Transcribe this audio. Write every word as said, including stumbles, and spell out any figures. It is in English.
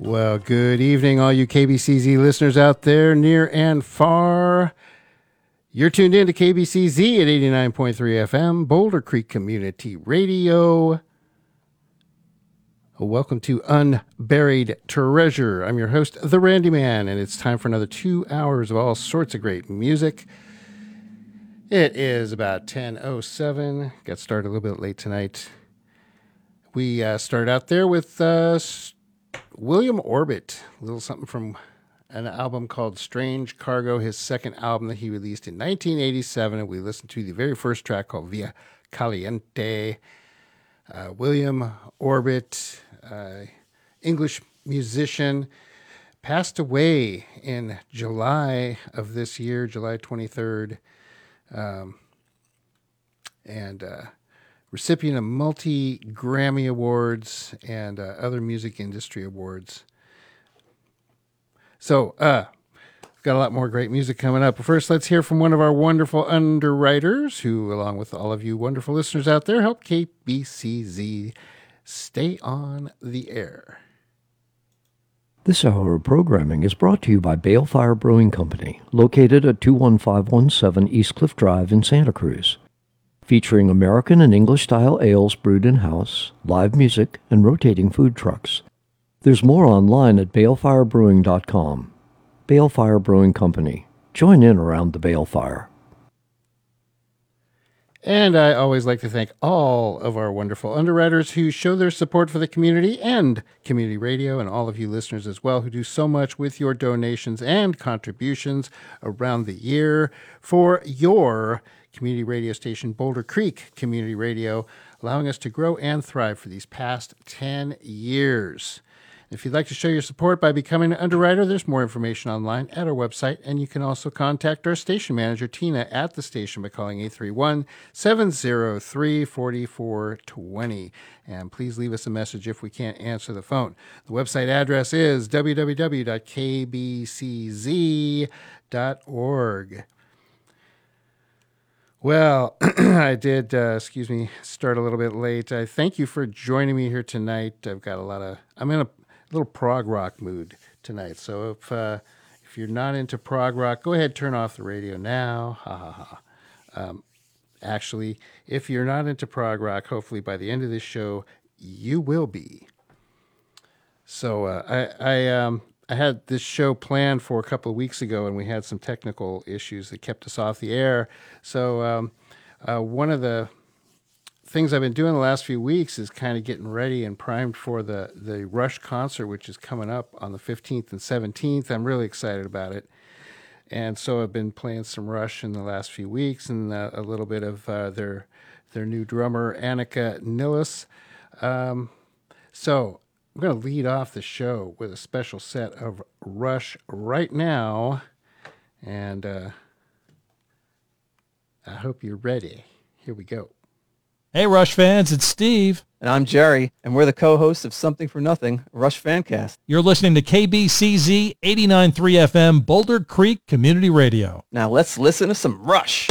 Well, good evening, all you K B C Z listeners out there, near and far. You're tuned in to K B C Z at eighty-nine point three F M, Boulder Creek Community Radio. Welcome to Unburied Treasure. I'm your host, The Randy Man, and it's time for another two hours of all sorts of great music. It is about ten oh seven. Got started a little bit late tonight. We uh, started out there with uh, William Orbit, a little something from an album called Strange Cargo, his second album that he released in nineteen eighty-seven, and we listened to the very first track called Via Caliente. Uh, William Orbit, uh, English musician, passed away in July of this year, July twenty-third, um, and uh, recipient of multi-Grammy Awards and uh, other music industry awards. So, uh, we've got a lot more great music coming up. But first, let's hear from one of our wonderful underwriters who, along with all of you wonderful listeners out there, help K B C Z stay on the air. This hour of programming is brought to you by Balefire Brewing Company, located at two one five one seven East Cliff Drive in Santa Cruz. Featuring American and English-style ales brewed in-house, live music, and rotating food trucks. There's more online at balefire brewing dot com. Balefire Brewing Company. Join in around the Balefire. And I always like to thank all of our wonderful underwriters who show their support for the community and community radio, and all of you listeners as well who do so much with your donations and contributions around the year for your community radio station, Boulder Creek Community Radio, allowing us to grow and thrive for these past ten years. If you'd like to show your support by becoming an underwriter, there's more information online at our website, and you can also contact our station manager, Tina, at the station by calling eight three one, seven oh three, four four two zero. And please leave us a message if we can't answer the phone. The website address is w w w dot k b c z dot org. Well, I did, uh, excuse me, start a little bit late. I thank you for joining me here tonight. I've got a lot of, I'm in a little prog rock mood tonight. So if uh, if you're not into prog rock, go ahead, turn off the radio now. Ha ha ha. Um, actually, if you're not into prog rock, hopefully by the end of this show, you will be. So uh, I I um I had this show planned for a couple of weeks ago, and we had some technical issues that kept us off the air. So um, uh, one of the things I've been doing the last few weeks is kind of getting ready and primed for the, the Rush concert, which is coming up on the fifteenth and seventeenth. I'm really excited about it. And so I've been playing some Rush in the last few weeks, and uh, a little bit of uh, their their new drummer, Annika Nilles. Um, so I'm going to lead off the show with a special set of Rush right now. And uh, I hope you're ready. Here we go. Hey, Rush fans, it's Steve. And I'm Jerry, and we're the co-hosts of Something for Nothing, Rush Fancast. You're listening to K B C Z eighty-nine point three F M, Boulder Creek Community Radio. Now let's listen to some Rush.